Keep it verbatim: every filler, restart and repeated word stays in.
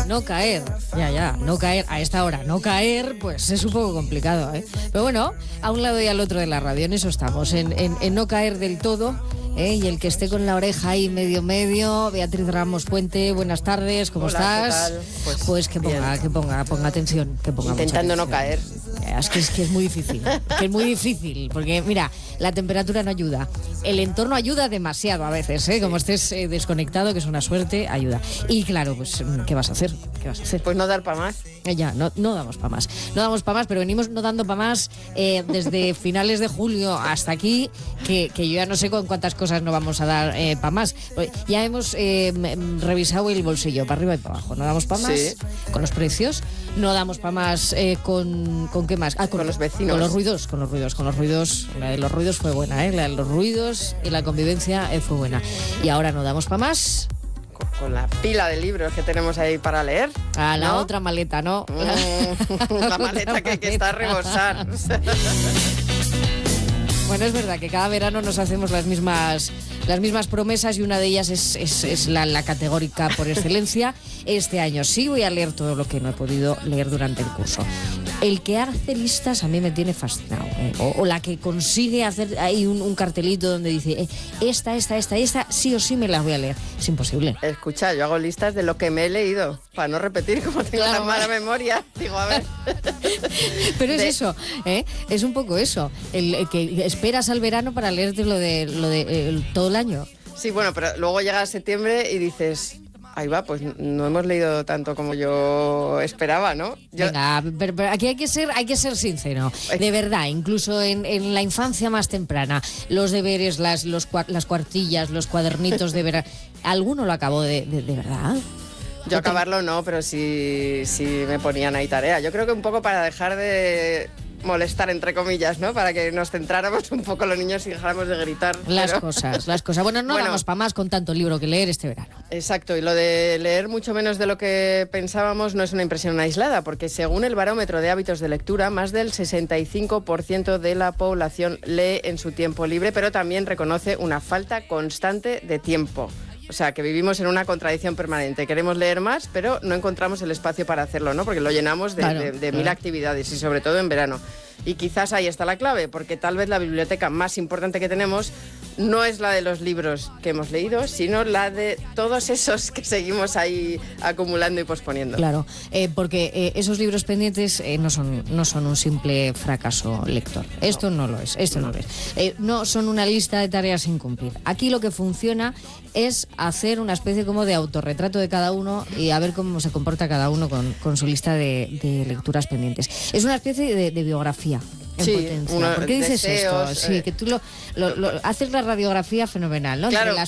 no caer, ya, ya, no caer a esta hora, no caer, pues es un poco complicado, ¿eh? Pero bueno, a un lado y al otro de la radio, en eso estamos, en, en, en no caer del todo. ¿Eh? Y el que esté con la oreja ahí medio medio, Beatriz Ramos Puente, buenas tardes, ¿cómo Hola, estás? ¿qué tal? Pues, pues que ponga, que ponga, ponga atención, que ponga intentando mucha no caer. Es que, es que es muy difícil, que es muy difícil, porque mira, la temperatura no ayuda, el entorno ayuda demasiado a veces, ¿eh? Como estés eh, desconectado, que es una suerte, ayuda. Y claro, pues, ¿qué vas a hacer? ¿Qué vas a hacer? Pues no dar para más. Eh, ya, no, no damos para más, no damos para más, pero venimos no dando para más eh, desde finales de julio hasta aquí, que, que yo ya no sé con cuántas cosas no vamos a dar eh, para más. Ya hemos eh, revisado el bolsillo para arriba y para abajo, no damos para más Sí. con los precios, no damos para más eh, con, con qué más, ah, con, Con los vecinos. con los ruidos, con los ruidos, con los ruidos, la de los ruidos fue buena, ¿eh? La de los ruidos y la convivencia eh, fue buena. Y ahora no damos para más. Con, con la pila de libros que tenemos ahí para leer. A la ¿no? otra maleta, ¿no? Mm, la maleta que, que está a rebosar. Bueno, es verdad que cada verano nos hacemos las mismas, las mismas promesas y una de ellas es, es, es la, la categórica por excelencia. Este año sí voy a leer todo lo que no he podido leer durante el curso. El que hace listas a mí me tiene fascinado, ¿eh? o, o la que consigue hacer ahí un, un cartelito donde dice eh, esta, esta, esta, esta, sí o sí me las voy a leer. Es imposible. Escucha, yo hago listas de lo que me he leído, para no repetir, como tengo Claro. tan mala memoria. Digo, a ver. Pero es De- eso, ¿eh? Es un poco eso, el, el que esperas al verano para leerte lo de, lo de eh, el- todo el año. Sí, bueno, pero luego llega septiembre y dices, ahí va, pues no hemos leído tanto como yo esperaba, ¿no? Yo, Venga, pero, pero aquí hay que ser, hay que ser sincero, de verdad, incluso en, en la infancia más temprana, los deberes, las, los, cua- las cuartillas, los cuadernitos de verano, ¿alguno lo acabó de, de, de verdad? yo acabarlo no, pero sí, sí me ponían ahí tarea. Yo creo que un poco para dejar de molestar, entre comillas, ¿no? Para que nos centráramos un poco los niños y dejáramos de gritar. Las pero- cosas, las cosas. Bueno, no Bueno. vamos para más con tanto libro que leer este verano. Exacto, y lo de leer mucho menos de lo que pensábamos no es una impresión aislada, porque según el barómetro de hábitos de lectura, más del sesenta y cinco por ciento de la población lee en su tiempo libre, pero también reconoce una falta constante de tiempo. O sea, que vivimos en una contradicción permanente. Queremos leer más, pero no encontramos el espacio para hacerlo, ¿no? Porque lo llenamos de, Claro, de- de claro. mil actividades y sobre todo en verano. Y quizás ahí está la clave, porque tal vez la biblioteca más importante que tenemos no es la de los libros que hemos leído, sino la de todos esos que seguimos ahí acumulando y posponiendo. Claro, eh, porque eh, esos libros pendientes eh, no son no son un simple fracaso lector. Esto no, lo es, esto no, lo es. Eh, no son una lista de tareas sin cumplir. Aquí lo que funciona es hacer una especie como de autorretrato de cada uno y a ver cómo se comporta cada uno con, con su lista de, de lecturas pendientes. Es una especie de, de biografía. En Sí, potencia. uno- ¿Por qué dices deseos, esto? Sí, eh, que tú lo, lo- lo- haces la radiografía fenomenal, ¿no? Claro. Entre las